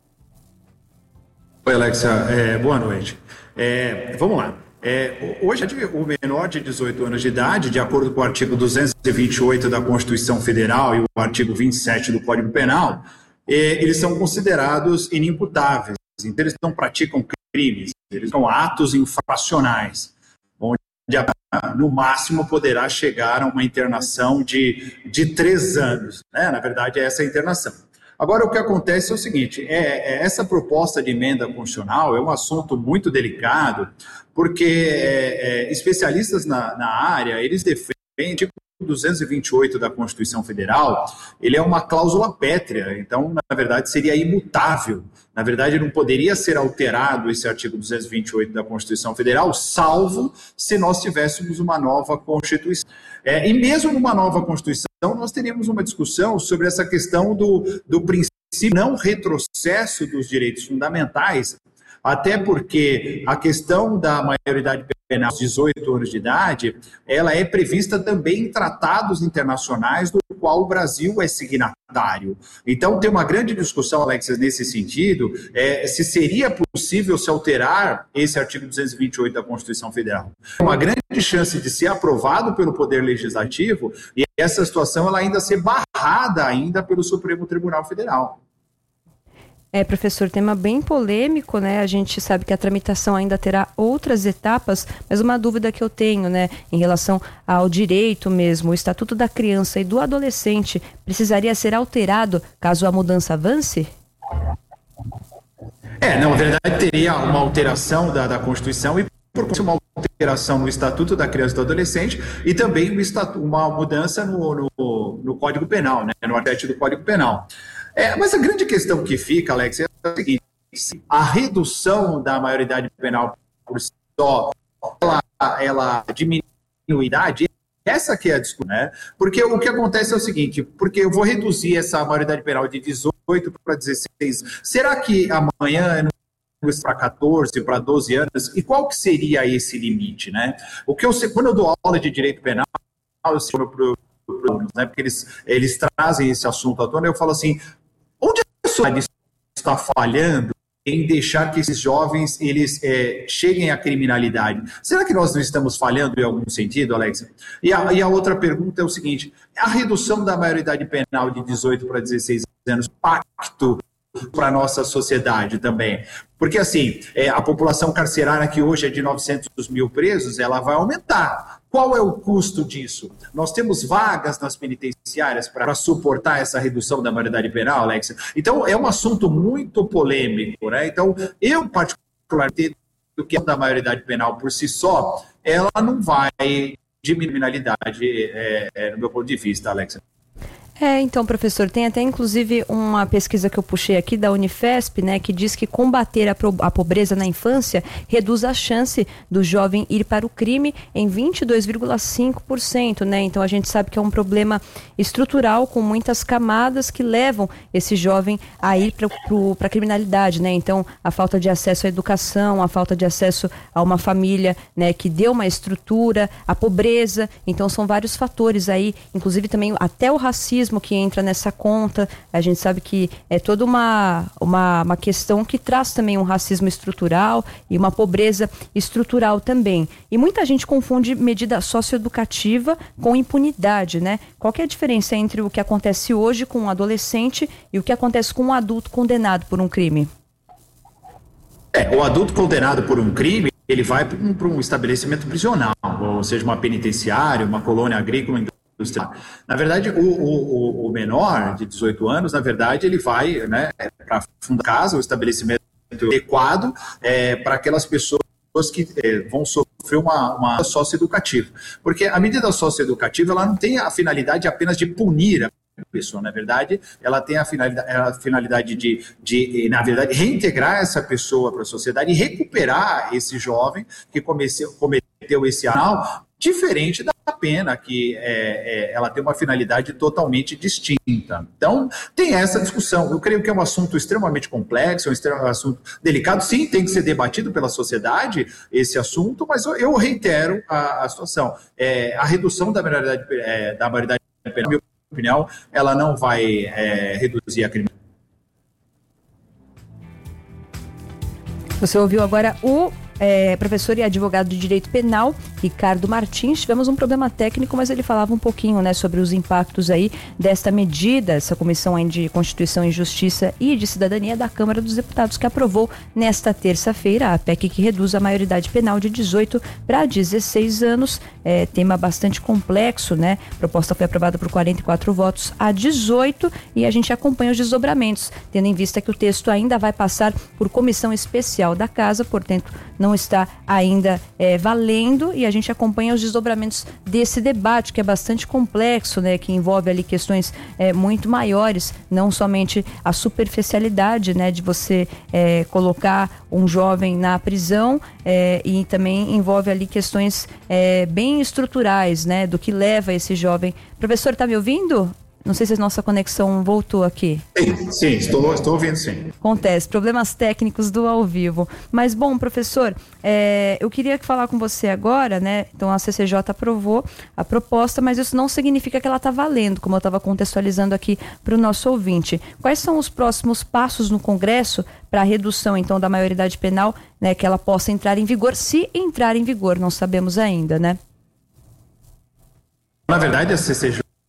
Oi, Alexia. É, boa noite. É, vamos lá. É, hoje, o menor de dezoito anos de idade, de acordo com o artigo duzentos e vinte e oito da Constituição Federal e o artigo vinte e sete do Código Penal, é, eles são considerados inimputáveis. Então, eles não praticam crimes, eles são atos infracionais, onde no máximo poderá chegar a uma internação de, de três anos. Né? Na verdade, é essa a internação. Agora, o que acontece é o seguinte, é, é, essa proposta de emenda constitucional é um assunto muito delicado, porque é, é, especialistas na, na área, eles defendem o duzentos e vinte e oito da Constituição Federal, ele é uma cláusula pétrea, então, na verdade, seria imutável. Na verdade, não poderia ser alterado esse artigo duzentos e vinte e oito da Constituição Federal, salvo se nós tivéssemos uma nova Constituição. É, e mesmo numa nova Constituição, nós teríamos uma discussão sobre essa questão do, do princípio não retrocesso dos direitos fundamentais, até porque a questão da maioridade penal aos dezoito anos de idade, ela é prevista também em tratados internacionais do qual o Brasil é signatário. Então tem uma grande discussão, Alexis, nesse sentido, é, se seria possível se alterar esse artigo duzentos e vinte e oito da Constituição Federal. Uma grande chance de ser aprovado pelo Poder Legislativo e essa situação ela ainda ser barrada ainda pelo Supremo Tribunal Federal. É, professor, tema bem polêmico, né? A gente sabe que a tramitação ainda terá outras etapas, mas uma dúvida que eu tenho, né, em relação ao direito mesmo, o Estatuto da Criança e do Adolescente precisaria ser alterado caso a mudança avance? É, na verdade teria uma alteração da, da Constituição e por uma alteração no Estatuto da Criança e do Adolescente e também uma, estatu, uma mudança no, no, no Código Penal, né, no artigo sete do Código Penal. É, mas a grande questão que fica, Alex, é a seguinte: a redução da maioridade penal por si só, ela, ela diminui a idade, essa que é a discussão, né? Porque o que acontece é o seguinte, porque eu vou reduzir essa maioridade penal de dezoito para dezesseis, será que amanhã não para catorze, para doze anos, e qual que seria esse limite, né? O que eu sei, quando eu dou aula de direito penal, eu sei para os alunos, né, porque eles, eles trazem esse assunto à tona, eu falo assim, onde a sociedade está falhando em deixar que esses jovens eles é, cheguem à criminalidade? Será que nós não estamos falhando em algum sentido, Alex? E a, e a outra pergunta é o seguinte, a redução da maioridade penal de dezoito para dezesseis anos, pacto para a nossa sociedade também? Porque, assim, é, a população carcerária, que hoje é de novecentos mil presos, ela vai aumentar. Qual é o custo disso? Nós temos vagas nas penitenciárias para suportar essa redução da maioridade penal, Alex? Então, é um assunto muito polêmico, né? Então, eu, particularmente, do que a maioridade penal por si só, ela não vai diminuir a criminalidade, é, é, no meu ponto de vista, Alex. É, então, professor, tem até inclusive uma pesquisa que eu puxei aqui da Unifesp, né, que diz que combater a, pro, a pobreza na infância reduz a chance do jovem ir para o crime em vinte e dois vírgula cinco por cento, né? Então a gente sabe que é um problema estrutural com muitas camadas que levam esse jovem a ir para a criminalidade, né? Então a falta de acesso à educação, a falta de acesso a uma família, né, que dê uma estrutura, a pobreza, então são vários fatores aí, inclusive também até o racismo que entra nessa conta. A gente sabe que é toda uma, uma, uma questão que traz também um racismo estrutural e uma pobreza estrutural também. E muita gente confunde medida socioeducativa com impunidade, né? Qual que é a diferença entre o que acontece hoje com um adolescente e o que acontece com um adulto condenado por um crime? É, o adulto condenado por um crime, ele vai para um, um estabelecimento prisional, ou seja, uma penitenciária, uma colônia agrícola industrial. Na verdade, o, o, o menor de dezoito anos, na verdade, ele vai, né, para a casa, o estabelecimento adequado é, para aquelas pessoas que é, vão sofrer uma, uma socioeducativa. Porque a medida socioeducativa, ela não tem a finalidade apenas de punir a pessoa, na verdade, ela tem a finalidade, a finalidade de, de, na verdade, reintegrar essa pessoa para a sociedade e recuperar esse jovem que comeceu, cometeu esse anal, diferente da pena, que é, é, ela tem uma finalidade totalmente distinta. Então, tem essa discussão. Eu creio que é um assunto extremamente complexo, é um assunto delicado. Sim, tem que ser debatido pela sociedade esse assunto, mas eu, eu reitero a, a situação. É, a redução da maioridade, é, da maioridade penal, na minha opinião, ela não vai é, reduzir a criminalidade. Você ouviu agora o É, professor e advogado de Direito Penal, Ricardo Martins. Tivemos um problema técnico, mas ele falava um pouquinho, né, sobre os impactos aí desta medida, essa Comissão aí de Constituição e Justiça e de Cidadania da Câmara dos Deputados, que aprovou nesta terça-feira a P E C que reduz a maioridade penal de dezoito para dezesseis anos. É, tema bastante complexo, né? A proposta foi aprovada por quarenta e quatro votos a dezoito e a gente acompanha os desdobramentos, tendo em vista que o texto ainda vai passar por comissão especial da Casa, portanto, não está ainda é, valendo, e a gente acompanha os desdobramentos desse debate, que é bastante complexo, né, que envolve ali questões é, muito maiores, não somente a superficialidade, né, de você é, colocar um jovem na prisão, é, e também envolve ali questões é, bem estruturais, né, do que leva esse jovem. Professor, está me ouvindo? Não sei se a nossa conexão voltou aqui. Sim, sim, estou, estou ouvindo, sim. Acontece, problemas técnicos do ao vivo. Mas, bom, professor, é, eu queria falar com você agora, né? Então, a C C J aprovou a proposta, mas isso não significa que ela está valendo, como eu estava contextualizando aqui para o nosso ouvinte. Quais são os próximos passos no Congresso para a redução, então, da maioridade penal, né? Que ela possa entrar em vigor, se entrar em vigor, não sabemos ainda, né? Na verdade, a C C J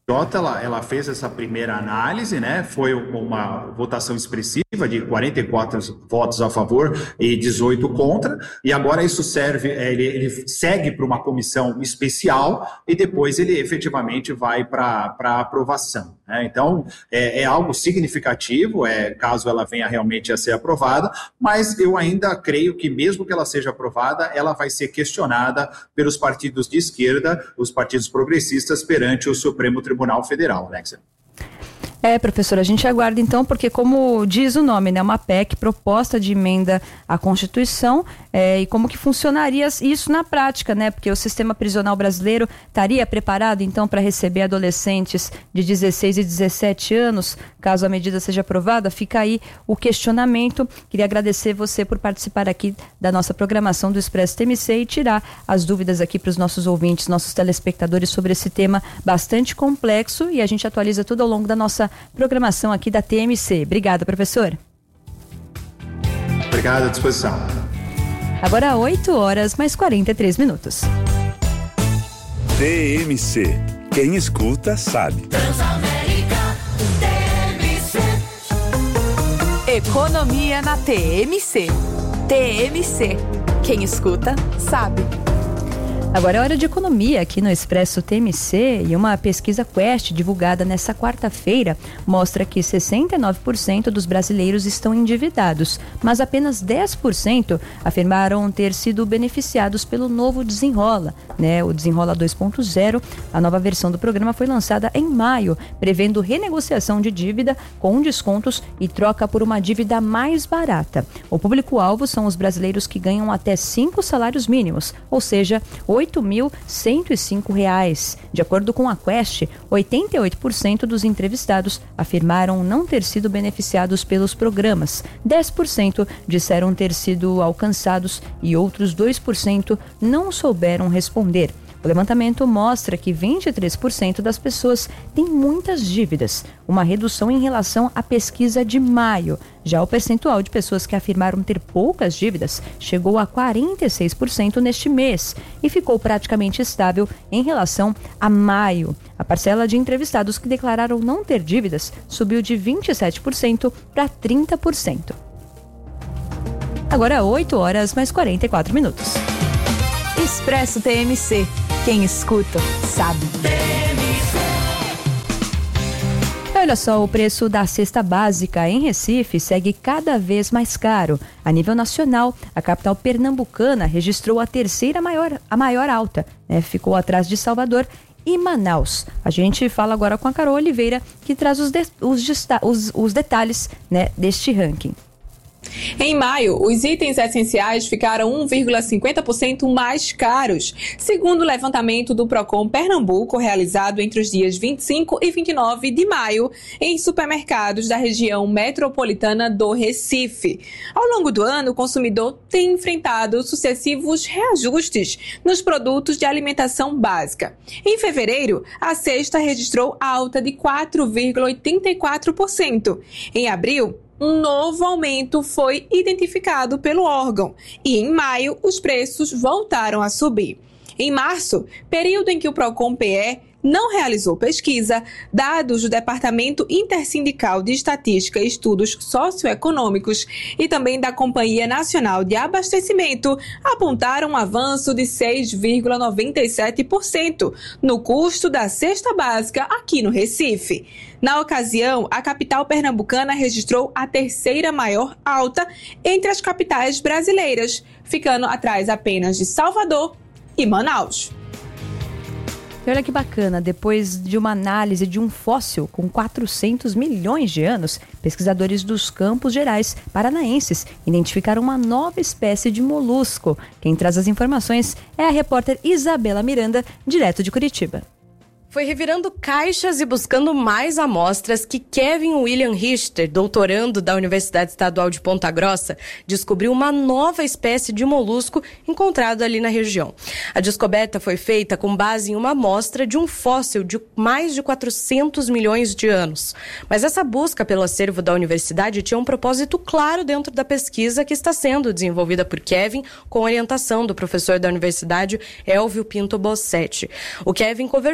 Ela, ela fez essa primeira análise, né? Foi uma votação expressiva de quarenta e quatro votos a favor e dezoito contra, e agora isso serve, ele, ele segue para uma comissão especial e depois ele efetivamente vai para a aprovação, né? Então, é, é algo significativo, é, caso ela venha realmente a ser aprovada, mas eu ainda creio que mesmo que ela seja aprovada, ela vai ser questionada pelos partidos de esquerda, os partidos progressistas, perante o Supremo Tribunal Tribunal Federal, Alexia. É, professor, a gente aguarda então, porque como diz o nome, né, uma P E C, proposta de emenda à Constituição, é, e como que funcionaria isso na prática, né, porque o sistema prisional brasileiro estaria preparado então para receber adolescentes de dezesseis e dezessete anos, caso a medida seja aprovada? Fica aí o questionamento. Queria agradecer você por participar aqui da nossa programação do Expresso T M C e tirar as dúvidas aqui para os nossos ouvintes, nossos telespectadores sobre esse tema bastante complexo, e a gente atualiza tudo ao longo da nossa programação aqui da T M C. Obrigada, professor. Obrigado, à disposição. Agora oito horas mais quarenta e três minutos. T M C. Quem escuta sabe. Transamérica, T M C. Economia na T M C. T M C. Quem escuta sabe. Agora é hora de economia aqui no Expresso T M C, e uma pesquisa Quest divulgada nesta quarta-feira mostra que sessenta e nove por cento dos brasileiros estão endividados, mas apenas dez por cento afirmaram ter sido beneficiados pelo novo Desenrola, né? O Desenrola dois ponto zero, a nova versão do programa foi lançada em maio, prevendo renegociação de dívida com descontos e troca por uma dívida mais barata. O público-alvo são os brasileiros que ganham até cinco salários mínimos, ou seja, oito mil cento e cinco reais. De acordo com a Quest, oitenta e oito por cento dos entrevistados afirmaram não ter sido beneficiados pelos programas, dez por cento disseram ter sido alcançados e outros dois por cento não souberam responder. O levantamento mostra que vinte e três por cento das pessoas têm muitas dívidas, uma redução em relação à pesquisa de maio. Já o percentual de pessoas que afirmaram ter poucas dívidas chegou a quarenta e seis por cento neste mês e ficou praticamente estável em relação a maio. A parcela de entrevistados que declararam não ter dívidas subiu de vinte e sete por cento para trinta por cento. Agora oito horas mais quarenta e quatro minutos. Expresso T M C. Quem escuta sabe. Olha só, o preço da cesta básica em Recife segue cada vez mais caro. A nível nacional, a capital pernambucana registrou a terceira maior, a maior alta, né? Ficou atrás de Salvador e Manaus. A gente fala agora com a Carol Oliveira, que traz os, de, os, os, os detalhes, né, deste ranking. Em maio, os itens essenciais ficaram um vírgula cinquenta por cento mais caros, segundo o levantamento do Procon Pernambuco, realizado entre os dias vinte e cinco e vinte e nove de maio, em supermercados da região metropolitana do Recife. Ao longo do ano, o consumidor tem enfrentado sucessivos reajustes nos produtos de alimentação básica. Em fevereiro, a cesta registrou alta de quatro vírgula oitenta e quatro por cento. Em abril, um novo aumento foi identificado pelo órgão e, em maio, os preços voltaram a subir. Em março, período em que o Procon-P E não realizou pesquisa, dados do Departamento Intersindical de Estatística e Estudos Socioeconômicos e também da Companhia Nacional de Abastecimento apontaram um avanço de seis vírgula noventa e sete por cento no custo da cesta básica aqui no Recife. Na ocasião, a capital pernambucana registrou a terceira maior alta entre as capitais brasileiras, ficando atrás apenas de Salvador e Manaus. E olha que bacana, depois de uma análise de um fóssil com quatrocentos milhões de anos, pesquisadores dos Campos Gerais paranaenses identificaram uma nova espécie de molusco. Quem traz as informações é a repórter Isabela Miranda, direto de Curitiba. Foi revirando caixas e buscando mais amostras que Kevin William Richter, doutorando da Universidade Estadual de Ponta Grossa, descobriu uma nova espécie de molusco encontrado ali na região. A descoberta foi feita com base em uma amostra de um fóssil de mais de quatrocentos milhões de anos. Mas essa busca pelo acervo da universidade tinha um propósito claro dentro da pesquisa que está sendo desenvolvida por Kevin com orientação do professor da universidade, Elvio Pinto Bossetti. O Kevin conversou com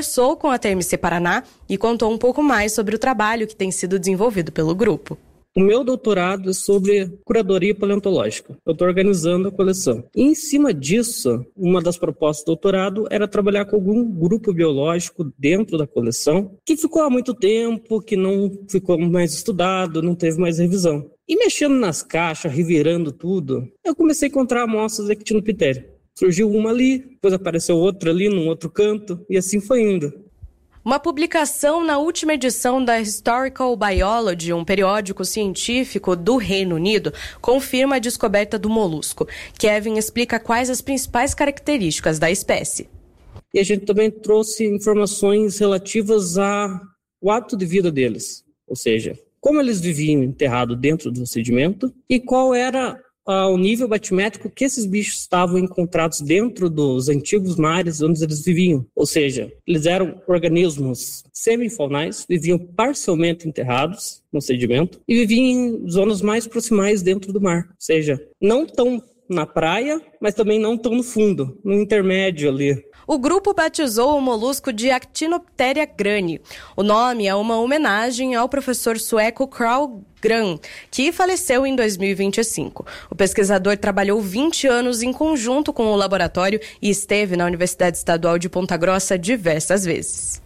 a T M C Paraná e contou um pouco mais sobre o trabalho que tem sido desenvolvido pelo grupo. O meu doutorado é sobre curadoria paleontológica. Eu estou organizando a coleção. E em cima disso, uma das propostas do doutorado era trabalhar com algum grupo biológico dentro da coleção que ficou há muito tempo, que não ficou mais estudado, não teve mais revisão. E mexendo nas caixas, revirando tudo, eu comecei a encontrar amostras de Ectinoptera. Surgiu uma ali, depois apareceu outra ali, num outro canto, e assim foi indo. Uma publicação na última edição da Historical Biology, um periódico científico do Reino Unido, confirma a descoberta do molusco. Kevin explica quais as principais características da espécie. E a gente também trouxe informações relativas ao ato de vida deles, ou seja, como eles viviam enterrados dentro do sedimento e qual era o nível batimétrico que esses bichos estavam encontrados dentro dos antigos mares onde eles viviam. Ou seja, eles eram organismos semifaunais, viviam parcialmente enterrados no sedimento e viviam em zonas mais proximais dentro do mar. Ou seja, não tão na praia, mas também não tão no fundo, no intermédio ali. O grupo batizou o molusco de Actinoptera grani. O nome é uma homenagem ao professor sueco Carl Gran, que faleceu em dois mil e vinte e cinco. O pesquisador trabalhou vinte anos em conjunto com o laboratório e esteve na Universidade Estadual de Ponta Grossa diversas vezes.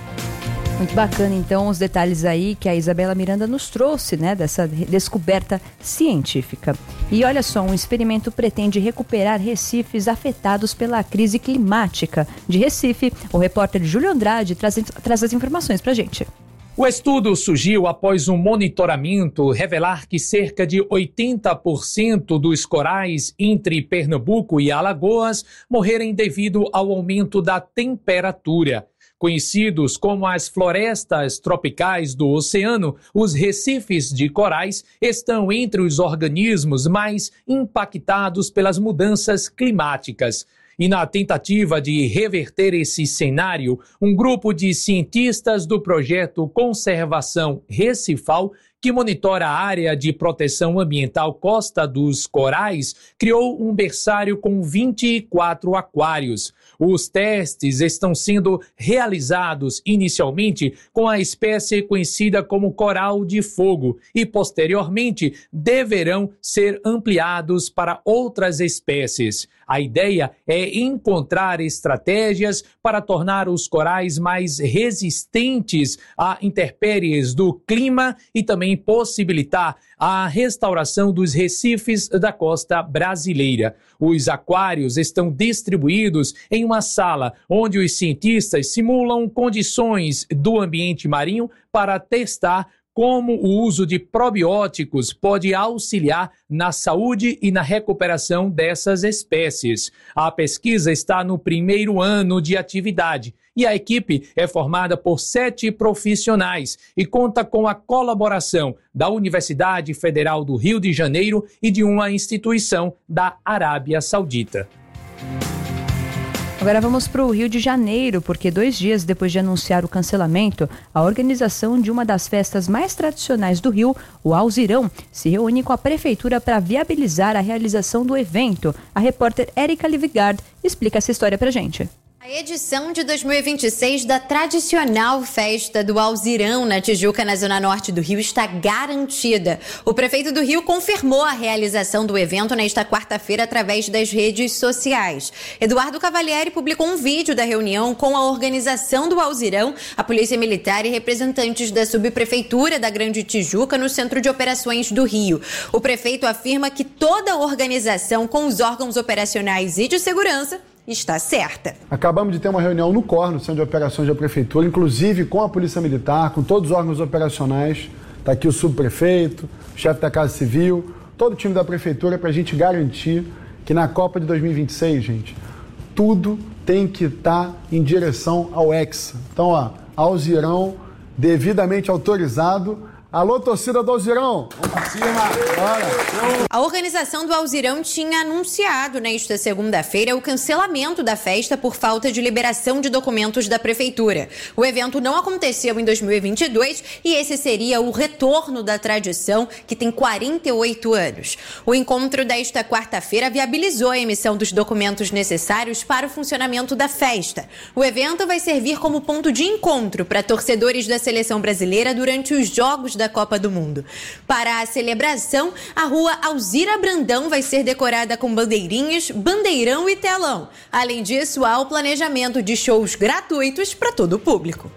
Muito bacana, então, os detalhes aí que a Isabela Miranda nos trouxe, né, dessa descoberta científica. E olha só, um experimento pretende recuperar recifes afetados pela crise climática. De Recife, o repórter Júlio Andrade traz, traz as informações pra gente. O estudo surgiu após um monitoramento revelar que cerca de oitenta por cento dos corais entre Pernambuco e Alagoas morrerem devido ao aumento da temperatura. Conhecidos como as florestas tropicais do oceano, os recifes de corais estão entre os organismos mais impactados pelas mudanças climáticas. E na tentativa de reverter esse cenário, um grupo de cientistas do projeto Conservação Recifal, que monitora a área de proteção ambiental Costa dos Corais, criou um berçário com vinte e quatro aquários. Os testes estão sendo realizados inicialmente com a espécie conhecida como coral de fogo e, posteriormente, deverão ser ampliados para outras espécies. A ideia é encontrar estratégias para tornar os corais mais resistentes a intempéries do clima e também possibilitar a restauração dos recifes da costa brasileira. Os aquários estão distribuídos em uma sala onde os cientistas simulam condições do ambiente marinho para testar como o uso de probióticos pode auxiliar na saúde e na recuperação dessas espécies. A pesquisa está no primeiro ano de atividade e a equipe é formada por sete profissionais e conta com a colaboração da Universidade Federal do Rio de Janeiro e de uma instituição da Arábia Saudita. Agora vamos para o Rio de Janeiro, porque dois dias depois de anunciar o cancelamento, a organização de uma das festas mais tradicionais do Rio, o Alzirão, se reúne com a prefeitura para viabilizar a realização do evento. A repórter Érica Livigard explica essa história para a gente. A edição de dois mil e vinte e seis da tradicional festa do Alzirão na Tijuca, na zona norte do Rio, está garantida. O prefeito do Rio confirmou a realização do evento nesta quarta-feira através das redes sociais. Eduardo Cavalieri publicou um vídeo da reunião com a organização do Alzirão, a Polícia Militar e representantes da subprefeitura da Grande Tijuca no Centro de Operações do Rio. O prefeito afirma que toda a organização com os órgãos operacionais e de segurança está certa. Acabamos de ter uma reunião no C O R, no Centro de Operações da Prefeitura, inclusive com a Polícia Militar, com todos os órgãos operacionais. Está aqui o subprefeito, o chefe da Casa Civil, todo o time da Prefeitura para a gente garantir que na Copa de dois mil e vinte e seis, gente, tudo tem que estar tá em direção ao Hexa. Então, ó, Alzirão, devidamente autorizado. Alô, torcida do Alzirão! Vamos A organização do Alzirão tinha anunciado nesta segunda-feira o cancelamento da festa por falta de liberação de documentos da prefeitura. O evento não aconteceu em dois mil e vinte e dois e esse seria o retorno da tradição, que tem quarenta e oito anos. O encontro desta quarta-feira viabilizou a emissão dos documentos necessários para o funcionamento da festa. O evento vai servir como ponto de encontro para torcedores da seleção brasileira durante os Jogos da Copa do Mundo. Para a celebração, a rua Alzira Brandão vai ser decorada com bandeirinhas, bandeirão e telão. Além disso, há o planejamento de shows gratuitos para todo o público.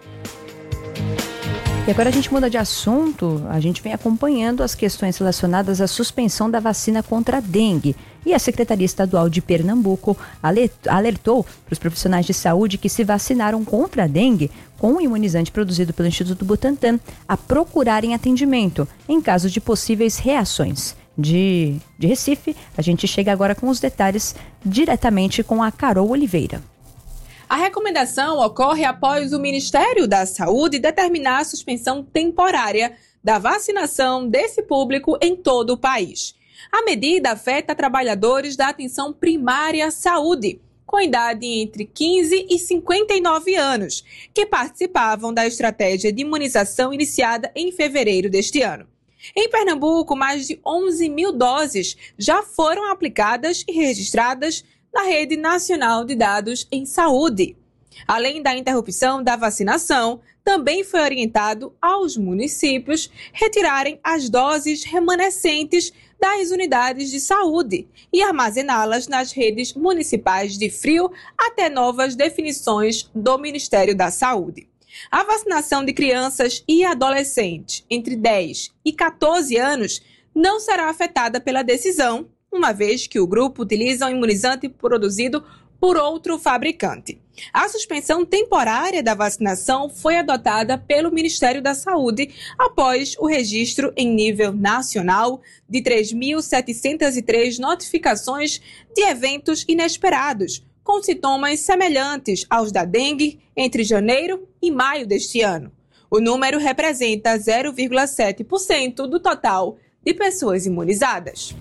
E agora a gente muda de assunto, a gente vem acompanhando as questões relacionadas à suspensão da vacina contra a dengue. E a Secretaria Estadual de Pernambuco alertou para os profissionais de saúde que se vacinaram contra a dengue com o imunizante produzido pelo Instituto Butantan a procurarem atendimento em caso de possíveis reações. De, de Recife, a gente chega agora com os detalhes diretamente com a Carol Oliveira. A recomendação ocorre após o Ministério da Saúde determinar a suspensão temporária da vacinação desse público em todo o país. A medida afeta trabalhadores da atenção primária à saúde, com idade entre quinze e cinquenta e nove anos, que participavam da estratégia de imunização iniciada em fevereiro deste ano. Em Pernambuco, mais de onze mil doses já foram aplicadas e registradas na Rede Nacional de Dados em Saúde. Além da interrupção da vacinação, também foi orientado aos municípios retirarem as doses remanescentes das unidades de saúde e armazená-las nas redes municipais de frio até novas definições do Ministério da Saúde. A vacinação de crianças e adolescentes entre dez e quatorze anos não será afetada pela decisão, uma vez que o grupo utiliza um imunizante produzido por outro fabricante. A suspensão temporária da vacinação foi adotada pelo Ministério da Saúde após o registro em nível nacional de três mil setecentas e três notificações de eventos inesperados, com sintomas semelhantes aos da dengue entre janeiro e maio deste ano. O número representa zero vírgula sete por cento do total de pessoas imunizadas.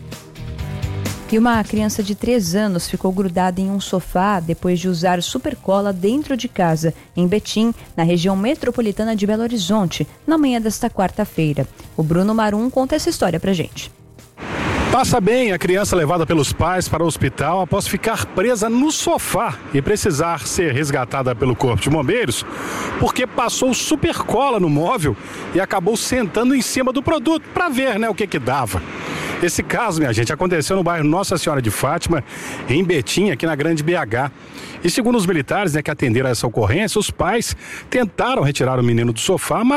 E uma criança de três anos ficou grudada em um sofá depois de usar supercola dentro de casa, em Betim, na região metropolitana de Belo Horizonte, na manhã desta quarta-feira. O Bruno Marum conta essa história pra gente. Passa bem a criança levada pelos pais para o hospital após ficar presa no sofá e precisar ser resgatada pelo Corpo de Bombeiros porque passou supercola no móvel e acabou sentando em cima do produto para ver, né, o que que dava. Esse caso, minha gente, aconteceu no bairro Nossa Senhora de Fátima, em Betim, aqui na Grande B H. E segundo os militares, né, que atenderam a essa ocorrência, os pais tentaram retirar o menino do sofá, mas